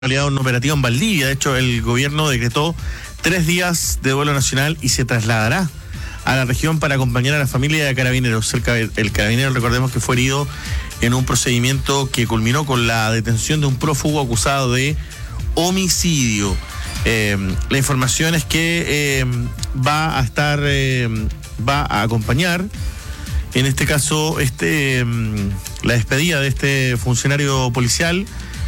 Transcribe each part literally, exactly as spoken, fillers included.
un operativo en Valdivia. De hecho, el gobierno decretó tres días de duelo nacional y se trasladará a la región para acompañar a la familia de Carabineros. El, el carabinero, recordemos que fue herido en un procedimiento que culminó con la detención de un prófugo acusado de homicidio. Eh, la información es que eh, va a estar, eh, va a acompañar, en este caso, este la despedida de este funcionario policial.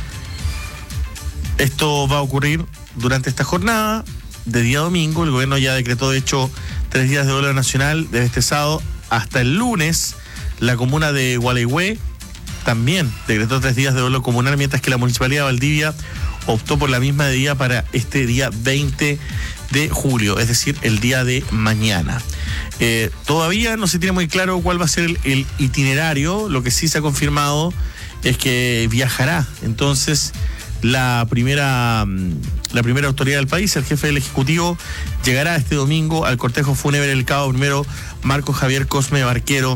Esto va a ocurrir durante esta jornada de día domingo. El gobierno ya decretó, de hecho, tres días de duelo nacional desde este sábado hasta el lunes. La comuna de Gualeguay también decretó tres días de duelo comunal, mientras que la municipalidad de Valdivia optó por la misma medida para este día veinte de julio, es decir, el día de mañana. Eh, todavía no se tiene muy claro cuál va a ser el, el itinerario. Lo que sí se ha confirmado es que viajará entonces la primera, la primera autoridad del país. El jefe del Ejecutivo llegará este domingo al cortejo fúnebre del cabo primero Marco Javier Cosme Barquero,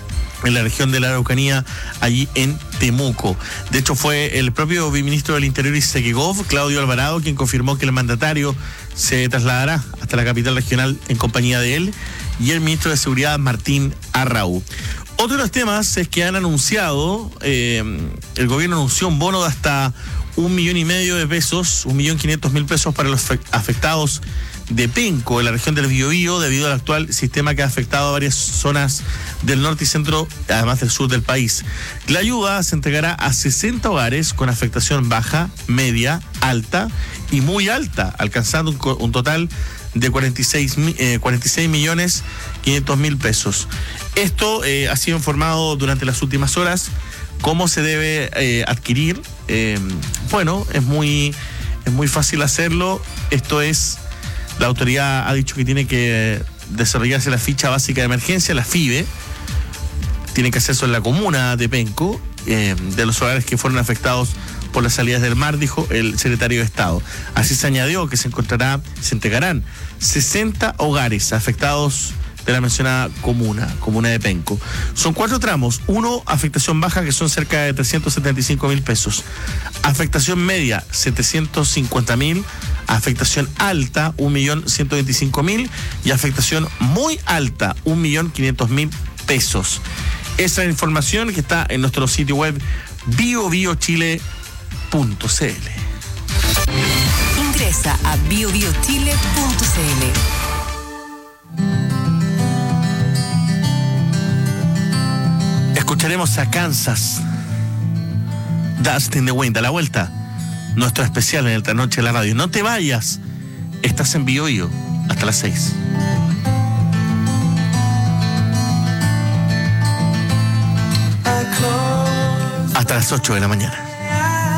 en la región de la Araucanía, allí en Temuco. De hecho, fue el propio viceministro del Interior y Seguigov, Claudio Alvarado, quien confirmó que el mandatario se trasladará hasta la capital regional en compañía de él y el ministro de Seguridad, Martín Arrau. Otro de los temas es que han anunciado, eh, el gobierno anunció un bono de hasta un millón y medio de pesos, un millón quinientos mil pesos para los afectados de Penco, en la región del Biobío, debido al actual sistema que ha afectado a varias zonas del norte y centro, además del sur del país. La ayuda se entregará a sesenta hogares con afectación baja, media, alta y muy alta, alcanzando un, un total de cuarenta y seis millones quinientos mil pesos. Esto eh, ha sido informado durante las últimas horas. ¿Cómo se debe eh, adquirir? Eh, bueno, es muy, es muy fácil hacerlo. Esto es, la autoridad ha dicho que tiene que desarrollarse la ficha básica de emergencia, la FIBE. Tiene que hacerse en la comuna de Penco, eh, de los hogares que fueron afectados por las salidas del mar, dijo el secretario de Estado. Así se añadió que se encontrará, se entregarán sesenta hogares afectados de la mencionada comuna, comuna de Penco. Son cuatro tramos. Uno, afectación baja, que son cerca de trescientos setenta y cinco mil pesos. Afectación media, setecientos cincuenta mil. Afectación alta, un millón ciento veinticinco mil. Y afectación muy alta, un millón quinientos mil pesos. Esa es la información que está en nuestro sitio web bio bio chile punto c l. Ingresa a bio bio chile punto c l. Escucharemos a Kansas, Dust in the Wind. A la vuelta, nuestro especial en esta noche de la radio. No te vayas, estás en Bio Bio hasta las seis. Hasta las ocho de la mañana.